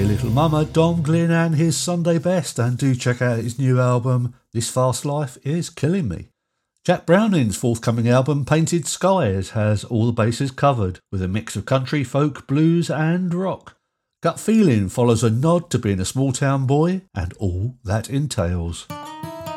Hey Little Mama, Dom Glynn and his Sunday Best, and do check out his new album, This Fast Life Is Killing Me. Jack Browning's forthcoming album, Painted Skies, has all the bases covered, with a mix of country, folk, blues and rock. Gut Feeling follows a nod to being a small town boy and all that entails.